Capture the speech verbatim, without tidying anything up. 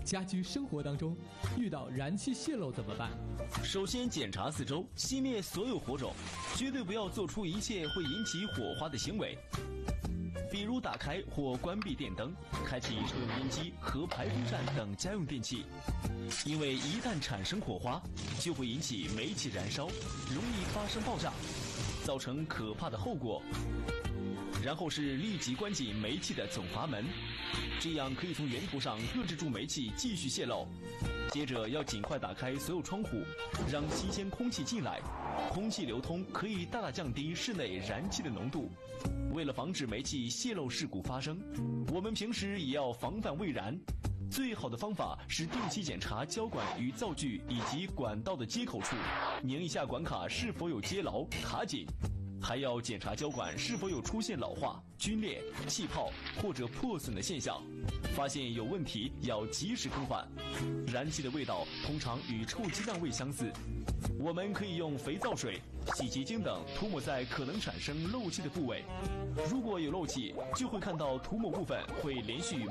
家居生活当中遇到燃气泄漏怎么办？ 首先检查四周，熄灭所有火种，绝对不要做出一切会引起火花的行为，比如打开或关闭电灯，开启抽油烟机和排风扇等家用电器，因为一旦产生火花，就会引起煤气燃烧，容易发生爆炸，造成可怕的后果。然后是立即关紧煤气的总阀门，这样可以从源头上遏制住煤气继续泄漏。接着要尽快打开所有窗户，让新鲜空气进来，空气流通可以大大降低室内燃气的浓度。为了防止煤气泄漏事故发生，我们平时也要防范未燃。最好的方法是定期检查胶管与灶具以及管道的接口处，拧一下管卡是否有接牢、卡紧。还要检查胶管是否有出现老化、皲裂、气泡或者破损的现象，发现有问题要及时更换。燃气的味道通常与臭鸡蛋味相似，我们可以用肥皂水、洗洁精等涂抹在可能产生漏气的部位。如果有漏气，就会看到涂抹部分会连续